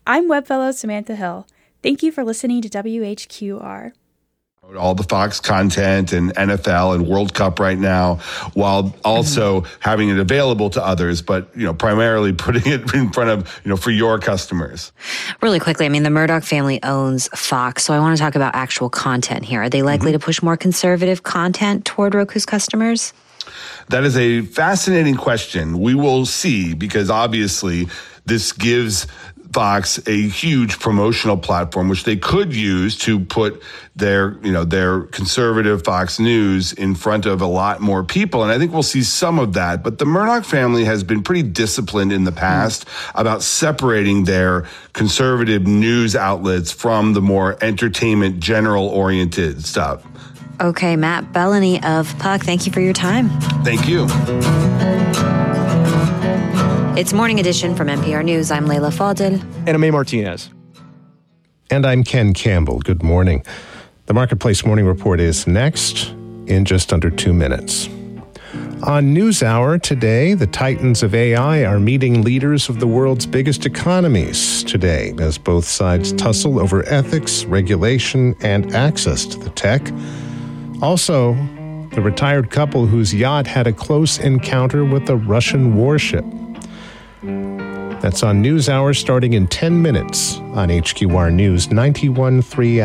I'm Webfellow Samantha Hill. Thank you for listening to WHQR. All the Fox content and NFL and World Cup right now, while also having it available to others, but, primarily putting it in front of, for your customers. Really quickly, the Murdoch family owns Fox, so I want to talk about actual content here. Are they likely to push more conservative content toward Roku's customers? That is a fascinating question. We will see, because obviously this gives Fox a huge promotional platform, which they could use to put their conservative Fox News in front of a lot more people. And I think we'll see some of that. But the Murdoch family has been pretty disciplined in the past about separating their conservative news outlets from the more entertainment, general-oriented stuff. Okay, Matt Bellany of Puck, thank you for your time. Thank you. It's Morning Edition from NPR News. I'm Leila Fadel. And I'm A. Martinez. And I'm Ken Campbell. Good morning. The Marketplace Morning Report is next in just under 2 minutes. On NewsHour today, the titans of AI are meeting leaders of the world's biggest economies today as both sides tussle over ethics, regulation, and access to the tech. Also, the retired couple whose yacht had a close encounter with a Russian warship. That's on NewsHour starting in 10 minutes on HQR News 91.3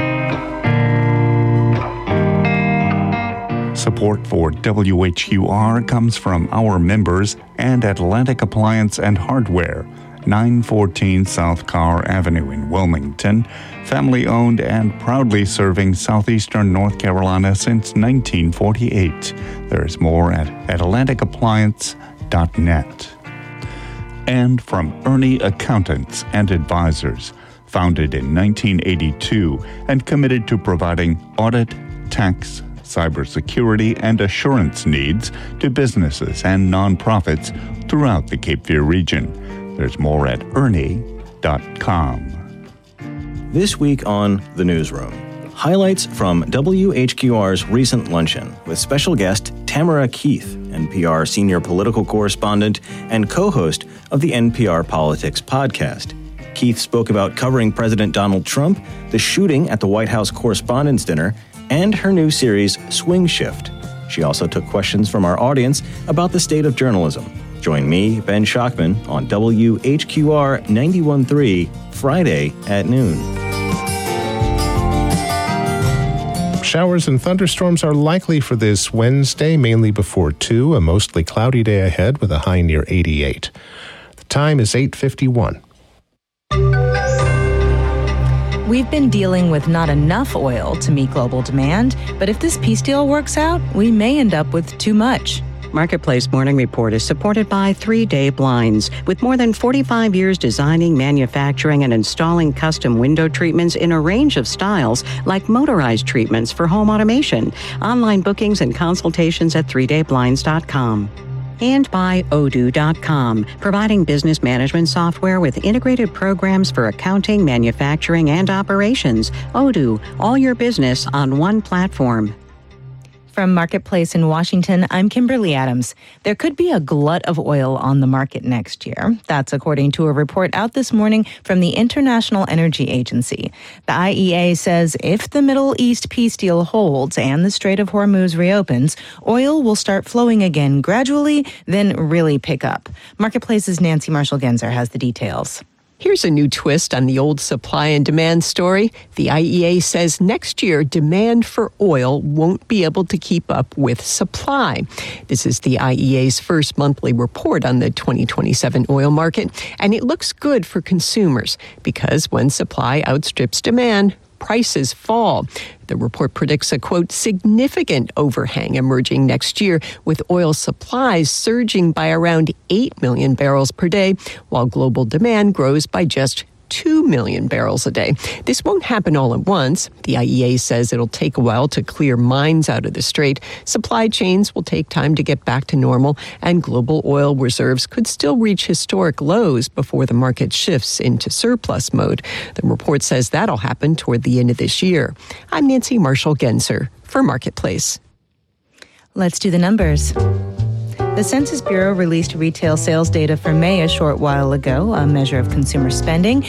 FM. Support for WHQR comes from our members and Atlantic Appliance and Hardware, 914 South Carr Avenue in Wilmington, family-owned and proudly serving southeastern North Carolina since 1948. There's more at atlanticappliance.net. And from Ernie Accountants and Advisors, founded in 1982 and committed to providing audit, tax, cybersecurity, and assurance needs to businesses and nonprofits throughout the Cape Fear region. There's more at ernie.com. This week on The Newsroom, highlights from WHQR's recent luncheon with special guest Tamara Keith, NPR senior political correspondent and co-host of the NPR Politics podcast. Keith spoke about covering President Donald Trump, the shooting at the White House Correspondents' Dinner, and her new series, Swing Shift. She also took questions from our audience about the state of journalism. Join me, Ben Schachtman, on WHQR 91.3, Friday at noon. Showers and thunderstorms are likely for this Wednesday, mainly before 2, a mostly cloudy day ahead with a high near 88. The time is 8:51. We've been dealing with not enough oil to meet global demand, but if this peace deal works out, we may end up with too much. Marketplace Morning Report is supported by 3 Day Blinds. With more than 45 years designing, manufacturing, and installing custom window treatments in a range of styles, like motorized treatments for home automation. Online bookings and consultations at 3dayblinds.com. And by Odoo.com, providing business management software with integrated programs for accounting, manufacturing, and operations. Odoo, all your business on one platform. From Marketplace in Washington, I'm Kimberly Adams. There could be a glut of oil on the market next year. That's according to a report out this morning from the International Energy Agency. The IEA says if the Middle East peace deal holds and the Strait of Hormuz reopens, oil will start flowing again gradually, then really pick up. Marketplace's Nancy Marshall-Genzer has the details. Here's a new twist on the old supply and demand story. The IEA says next year, demand for oil won't be able to keep up with supply. This is the IEA's first monthly report on the 2027 oil market, and it looks good for consumers because when supply outstrips demand, prices fall. The report predicts a, quote, significant overhang emerging next year, with oil supplies surging by around 8 million barrels per day, while global demand grows by just 2 million barrels a day. This won't happen all at once. The IEA says it'll take a while to clear mines out of the strait. Supply chains will take time to get back to normal, and global oil reserves could still reach historic lows before the market shifts into surplus mode. The report says that'll happen toward the end of this year. I'm Nancy Marshall-Genzer for Marketplace. Let's do the numbers. The Census Bureau released retail sales data for May a short while ago, a measure of consumer spending.